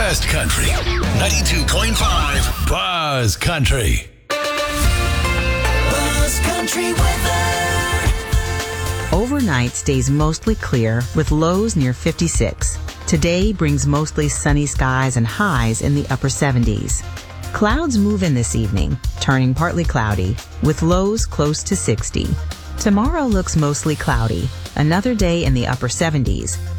best country. 92.5 Buzz Country. Buzz Country weather. Overnight stays mostly clear with lows near 56. Today brings mostly sunny skies and highs in the upper 70s. Clouds move in this evening, turning partly cloudy, with lows close to 60. Tomorrow looks mostly cloudy, another day in the upper 70s.